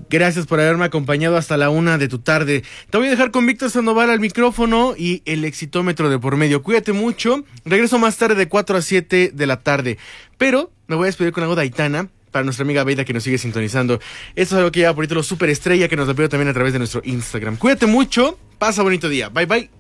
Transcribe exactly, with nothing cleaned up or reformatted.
Gracias por haberme acompañado hasta la una de tu tarde. Te voy a dejar con Víctor Sandoval al micrófono y el exitómetro de por medio. Cuídate mucho. Regreso más tarde de cuatro a siete de la tarde. Pero me voy a despedir con algo de Aitana para nuestra amiga Beida que nos sigue sintonizando. Esto es algo que lleva por título Superestrella, que nos lo pidió también a través de nuestro Instagram. Cuídate mucho. Pasa bonito día. Bye, bye.